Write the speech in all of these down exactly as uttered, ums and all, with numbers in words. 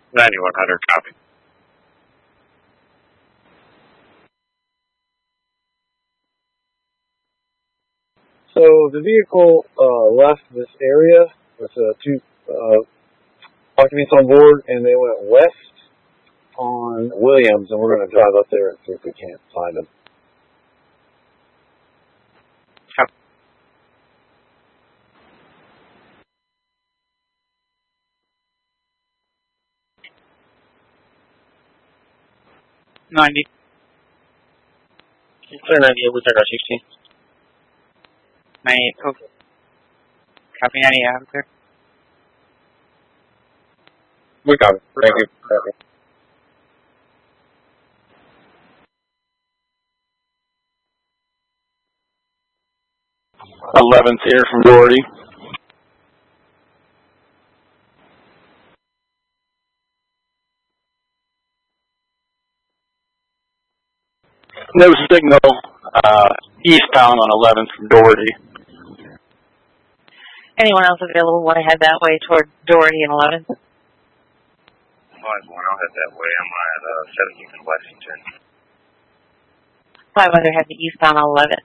ninety-one hundred, copy. So the vehicle uh, left this area with uh, two uh, occupants on board, and they went west on Williams, and we're going to drive up there and see if we can't find them. ninety. Clear ninety-eight, we took our sixteen. ninety-eight, okay. Copy ninety-eight, I'm clear. We got it. Thank you. Copy. eleventh here from Doherty. No signal, uh, eastbound on eleventh from Doherty. Anyone else available want to head that way toward Doherty and eleventh? five one, I'll head that way. I'm at uh, seventeenth and Lexington. five hundred heading eastbound on eleventh.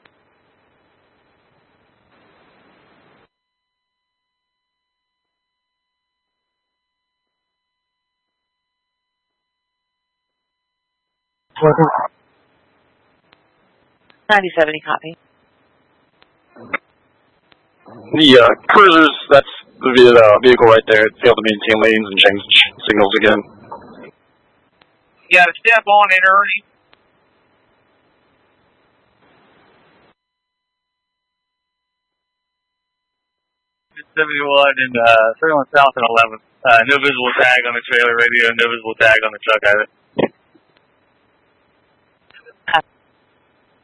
ninety seventy, copy. The uh, cruisers, that's the uh, vehicle right there. It failed to maintain lanes and change signals again. You got a step on it, Ernie. seventy-one and uh, thirty-one south and eleven. Uh, no visible tag on the trailer radio, no visible tag on the truck either.